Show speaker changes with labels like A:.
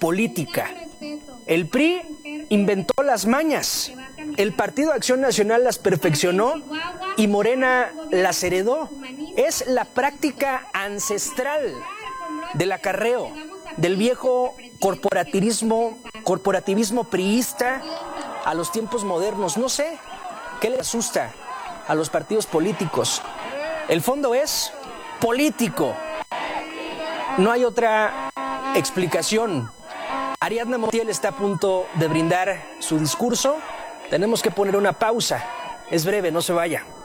A: política. El PRI inventó las mañas, el Partido Acción Nacional las perfeccionó y Morena las heredó. Es la práctica ancestral del acarreo, del viejo corporativismo priista a los tiempos modernos. No sé qué les asusta a los partidos políticos. El fondo es político. No hay otra explicación. Ariadna Montiel está a punto de brindar su discurso. Tenemos que poner una pausa. Es breve, no se vaya.